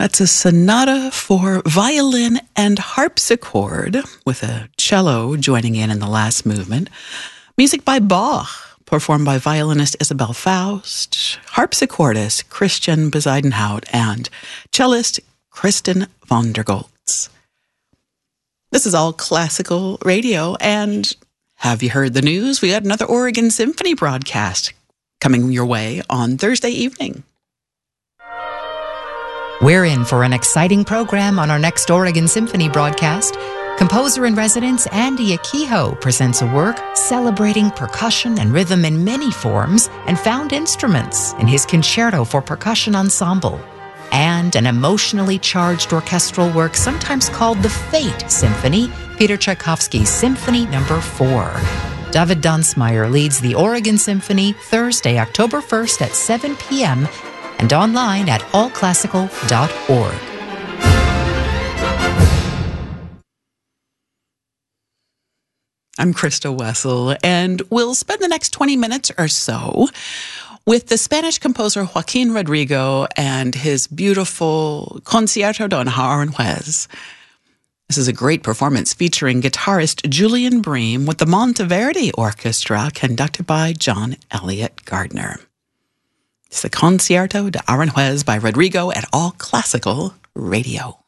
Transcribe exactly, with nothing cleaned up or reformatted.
That's a sonata for violin and harpsichord, with a cello joining in in the last movement. Music by Bach, performed by violinist Isabel Faust, harpsichordist Christian Bezuidenhout, and cellist Kristen von der Goltz. This is all classical radio, and have you heard the news? We got another Oregon Symphony broadcast coming your way on Thursday evening. We're in for an exciting program on our next Oregon Symphony broadcast. Composer-in-residence Andy Akiho presents a work celebrating percussion and rhythm in many forms and found instruments in his Concerto for Percussion Ensemble, and an emotionally charged orchestral work sometimes called the Fate Symphony, Peter Tchaikovsky's Symphony Number four. David Dunsmeyer leads the Oregon Symphony Thursday, October first at seven p.m. and online at all classical dot org. I'm Krista Wessel, and we'll spend the next twenty minutes or so with the Spanish composer Joaquin Rodrigo and his beautiful Concierto Don Aranjuez. This is a great performance featuring guitarist Julian Bream with the Monteverdi Orchestra, conducted by John Elliott Gardner. It's the Concierto de Aranjuez by Rodrigo at All Classical Radio.